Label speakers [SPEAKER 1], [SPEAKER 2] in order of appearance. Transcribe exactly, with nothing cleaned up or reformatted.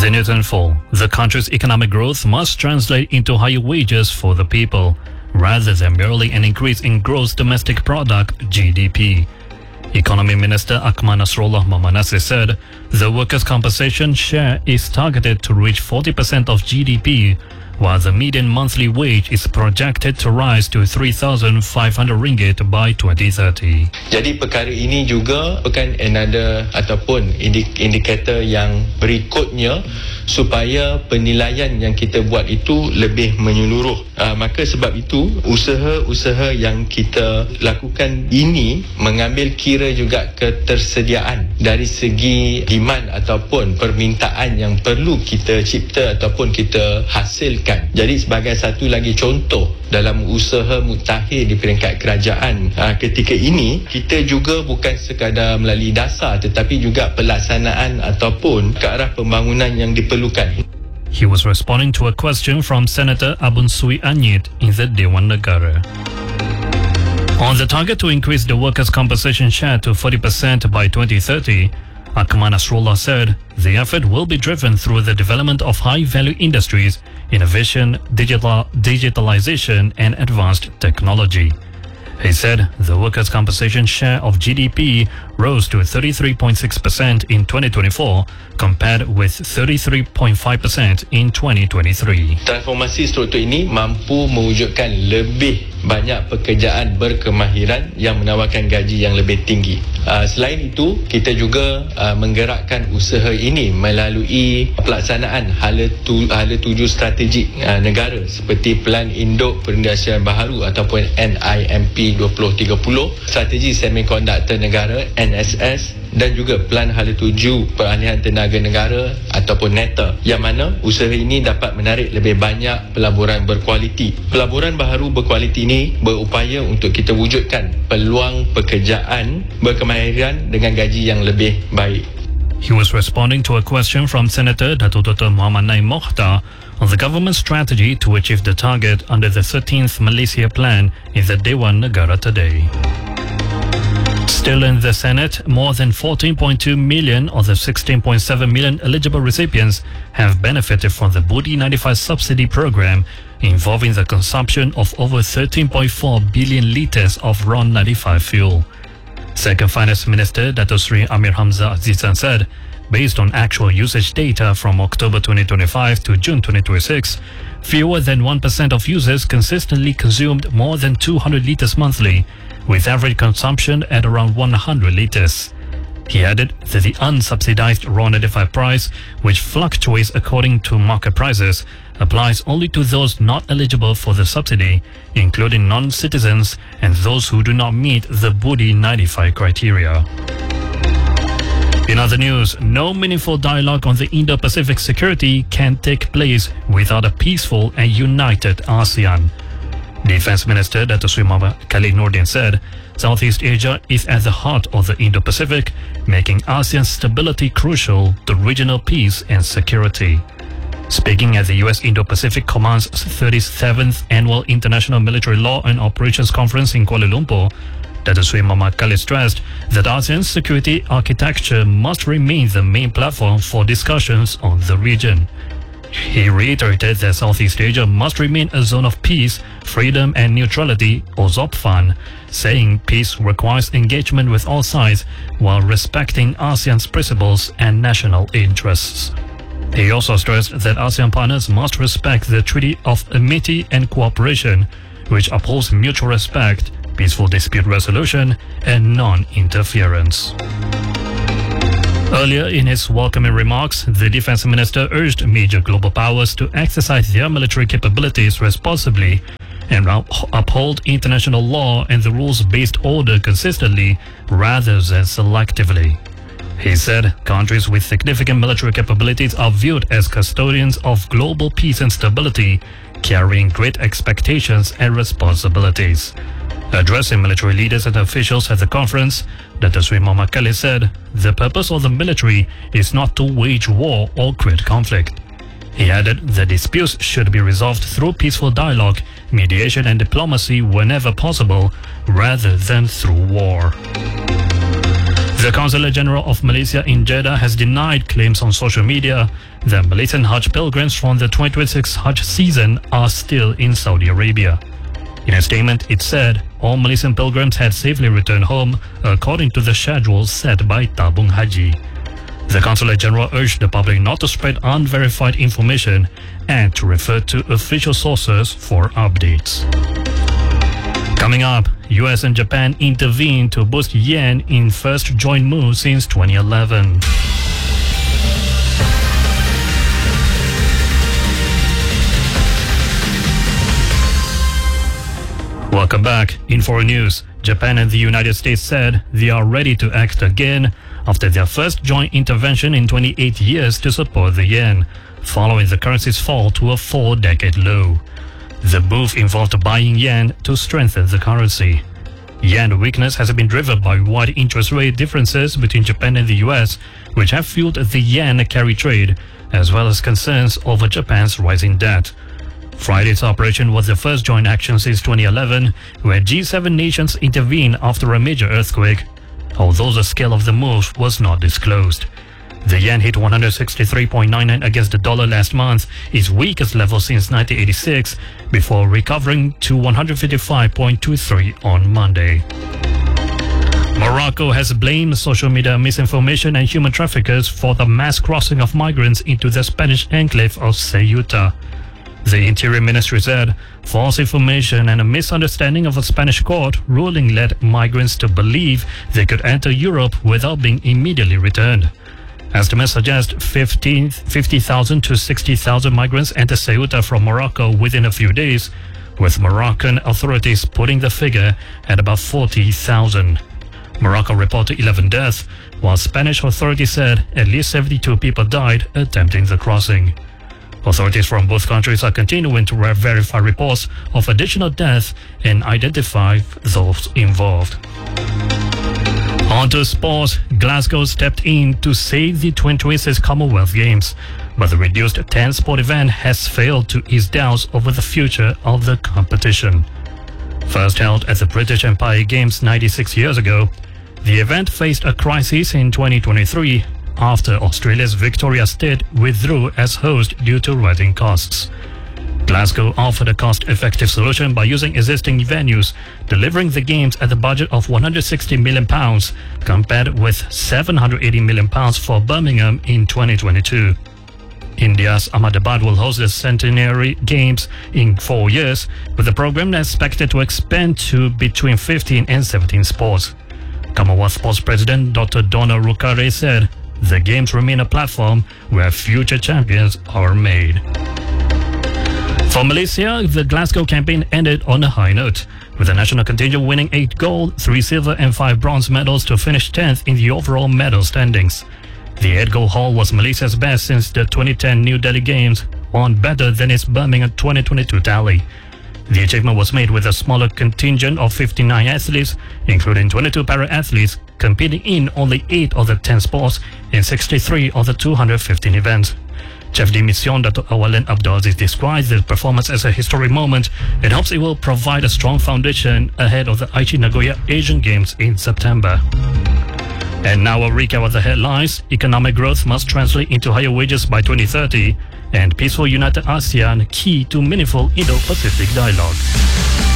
[SPEAKER 1] The Newton Fall. The country's economic growth must translate into higher wages for the people, rather than merely an increase in gross domestic product (G D P). Economy Minister Akmal Nasrullah Mohammad Nasir said the workers' compensation share is targeted to reach forty percent of G D P, while the median monthly wage is projected to rise to three thousand five hundred ringgit by twenty thirty.
[SPEAKER 2] Jadi perkara ini juga bukan another ataupun indikator yang berikutnya supaya penilaian yang kita buat itu lebih menyeluruh. Uh, maka sebab itu usaha-usaha yang kita lakukan ini mengambil kira juga ketersediaan dari segi demand ataupun permintaan yang perlu kita cipta ataupun kita hasilkan. Jadi sebagai satu lagi contoh dalam usaha mutakhir di peringkat kerajaan uh, ketika ini, kita juga bukan sekadar melalui dasar tetapi juga pelaksanaan ataupun ke arah pembangunan yang diperlukan.
[SPEAKER 1] He was responding to a question from Senator Abun Sui Anyit in the Dewan Negara. On the target to increase the workers' compensation share to forty percent by twenty thirty, Akmal Nasrullah said the effort will be driven through the development of high-value industries, innovation, digital, digitalization and advanced technology. He said the workers' compensation share of G D P rose to thirty-three point six percent in twenty twenty-four compared with thirty-three point five percent in twenty twenty-three.
[SPEAKER 2] Transformasi struktur ini mampu mewujudkan lebih banyak pekerjaan berkemahiran yang menawarkan gaji yang lebih tinggi. Uh, selain itu, kita juga uh, menggerakkan usaha ini melalui pelaksanaan hala, tu, hala tuju strategik uh, negara seperti Pelan Induk Perindustrian Baharu ataupun N I M P dua ribu tiga puluh, Strategi Semikonduktor Negara N S S dan juga Pelan Hala Tuju Peralihan Tenaga Negara ataupun NETA, yang mana usaha ini dapat menarik lebih banyak pelaburan berkualiti. Pelaburan baharu berkualiti ini berupaya untuk kita wujudkan peluang pekerjaan berkemahiran dengan gaji yang lebih baik.
[SPEAKER 1] He was responding to a question from Senator Datuk Doktor Muhammad Naim Mokhtar on the government's strategy to achieve the target under the thirteenth Malaysia Plan in the Dewan Negara today. Still in the Senate, more than fourteen point two million of the sixteen point seven million eligible recipients have benefited from the Budi ninety-five subsidy program, involving the consumption of over thirteen point four billion litres of R O N ninety-five fuel. Second Finance Minister Dato Sri Amir Hamzah Azizan said, based on actual usage data from October twenty twenty-five to June twenty twenty-six, fewer than one percent of users consistently consumed more than two hundred litres monthly, with average consumption at around one hundred litres. He added that the unsubsidized R O N ninety-five price, which fluctuates according to market prices, applies only to those not eligible for the subsidy, including non-citizens and those who do not meet the Budi ninety-five criteria. In other news, no meaningful dialogue on the Indo-Pacific security can take place without a peaceful and united ASEAN. Defense Minister Dato Sri Muhammad Khalid Nordin said Southeast Asia is at the heart of the Indo-Pacific, making ASEAN's stability crucial to regional peace and security. Speaking at the U S Indo-Pacific Command's thirty-seventh Annual International Military Law and Operations Conference in Kuala Lumpur, Dato Sri Muhammad Khalid stressed that ASEAN's security architecture must remain the main platform for discussions on the region. He reiterated that Southeast Asia must remain a zone of peace, freedom and neutrality, or ZOPFAN, saying peace requires engagement with all sides while respecting ASEAN's principles and national interests. He also stressed that ASEAN partners must respect the Treaty of Amity and Cooperation, which upholds mutual respect, peaceful dispute resolution, and non-interference. Earlier in his welcoming remarks, the Defense Minister urged major global powers to exercise their military capabilities responsibly and uphold international law and the rules-based order consistently rather than selectively. He said countries with significant military capabilities are viewed as custodians of global peace and stability, carrying great expectations and responsibilities. Addressing military leaders and officials at the conference, Dato Sri Muhammad Khalid said the purpose of the military is not to wage war or create conflict. He added that disputes should be resolved through peaceful dialogue, mediation and diplomacy whenever possible, rather than through war. The Consulate General of Malaysia in Jeddah has denied claims on social media that Malaysian Hajj pilgrims from the twenty twenty-six Hajj season are still in Saudi Arabia. In a statement, it said all Malaysian pilgrims had safely returned home according to the schedule set by Tabung Haji. The Consulate General urged the public not to spread unverified information and to refer to official sources for updates. Coming up, U S and Japan intervened to boost yen in first joint move since twenty eleven. Welcome back. In foreign news, Japan and the United States said they are ready to act again after their first joint intervention in twenty-eight years to support the yen, following the currency's fall to a four-decade low. The move involved buying yen to strengthen the currency. Yen weakness has been driven by wide interest rate differences between Japan and the U S, which have fueled the yen carry trade, as well as concerns over Japan's rising debt. Friday's operation was the first joint action since twenty eleven, where G seven nations intervened after a major earthquake, although the scale of the move was not disclosed. The yen hit one hundred sixty-three point nine nine against the dollar last month, its weakest level since nineteen eighty-six, before recovering to one hundred fifty-five point two three on Monday. Morocco has blamed social media misinformation and human traffickers for the mass crossing of migrants into the Spanish enclave of Ceuta. The Interior Ministry said false information and a misunderstanding of a Spanish court ruling led migrants to believe they could enter Europe without being immediately returned. Estimates suggest fifty thousand to sixty thousand migrants enter Ceuta from Morocco within a few days, with Moroccan authorities putting the figure at about forty thousand. Morocco reported eleven deaths, while Spanish authorities said at least seventy-two people died attempting the crossing. Authorities from both countries are continuing to verify reports of additional deaths and identify those involved. On to sports, Glasgow stepped in to save the twenty twenty-six Commonwealth Games, but the reduced ten-sport event has failed to ease doubts over the future of the competition. First held at the British Empire Games ninety-six years ago, the event faced a crisis in twenty twenty-three after Australia's Victoria State withdrew as host due to rising costs. Glasgow offered a cost-effective solution by using existing venues, delivering the games at a budget of one hundred sixty million pounds, compared with seven hundred eighty million pounds for Birmingham in twenty twenty-two. India's Ahmedabad will host the Centenary Games in four years, with the program expected to expand to between fifteen and seventeen sports. Commonwealth Sports President Doctor Donna Rukare said, "The Games remain a platform where future champions are made." For Malaysia, the Glasgow campaign ended on a high note, with the national contingent winning eight gold, three silver and five bronze medals to finish tenth in the overall medal standings. The eight-goal haul was Malaysia's best since the twenty ten New Delhi Games, one better than its Birmingham twenty twenty-two tally. The achievement was made with a smaller contingent of fifty-nine athletes, including twenty-two para-athletes, competing in only eight of the ten sports in sixty-three of the two hundred fifteen events. Chef de Mission Dato' Awalan Abdulaziz describes the performance as a historic moment and hopes it will provide a strong foundation ahead of the Aichi Nagoya Asian Games in September. And now a recap of the headlines. Economic growth must translate into higher wages by twenty thirty, and peaceful united ASEAN key to meaningful Indo-Pacific dialogue.